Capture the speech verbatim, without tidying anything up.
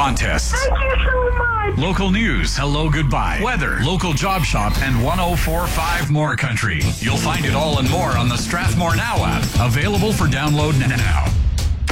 contests. Thank you so much. Local news, hello, goodbye, weather, local job shop, and one oh four point five More Country. You'll find it all and more on the Strathmore Now app. Available for download now.